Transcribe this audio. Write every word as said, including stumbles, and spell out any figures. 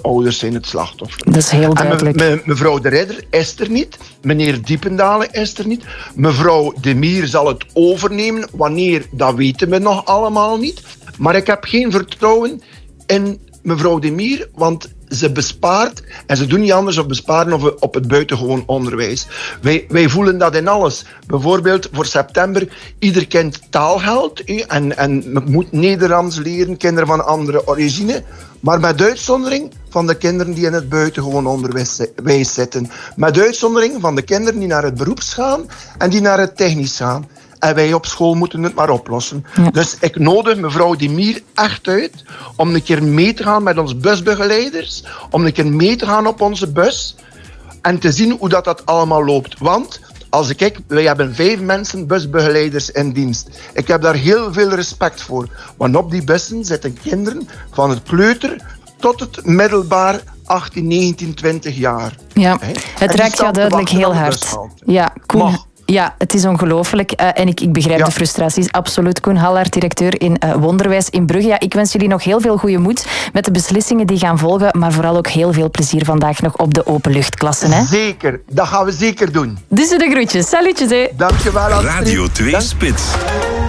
ouders zijn het slachtoffer. Dat is heel duidelijk. En me, me, mevrouw de Ridder is er niet. Meneer Diependalen is er niet. Mevrouw De Mier zal het overnemen. Wanneer, dat weten we nog allemaal niet. Maar ik heb geen vertrouwen in mevrouw De Mier, want ze bespaart en ze doen niet anders op besparen op, op het buitengewoon onderwijs. Wij, wij voelen dat in alles. Bijvoorbeeld voor september, ieder kind taalgeld en, en moet Nederlands leren, kinderen van andere origine, maar met uitzondering van de kinderen die in het buitengewoon onderwijs zitten. Met uitzondering van de kinderen die naar het beroeps gaan en die naar het technisch gaan. En wij op school moeten het maar oplossen. Ja. Dus ik nodig mevrouw De Mier echt uit om een keer mee te gaan met onze busbegeleiders, om een keer mee te gaan op onze bus en te zien hoe dat, dat allemaal loopt. Want als ik kijk, wij hebben vijf mensen busbegeleiders in dienst. Ik heb daar heel veel respect voor. Want op die bussen zitten kinderen van het kleuter tot het middelbaar achttien, negentien, twintig jaar. Ja, He? het raakt jou duidelijk heel hard. Ja, Koen. Mag. Ja, het is ongelooflijk. Uh, en ik, ik begrijp ja. de frustraties. Absoluut. Koen Hallaert, directeur in uh, Wonderwijs in Brugge. Ja, ik wens jullie nog heel veel goede moed met de beslissingen die gaan volgen. Maar vooral ook heel veel plezier vandaag nog op de openluchtklassen. Hè? Zeker. Dat gaan we zeker doen. Dus de groetjes. Salutjes. Hè. Dank je wel. Radio twee Spits.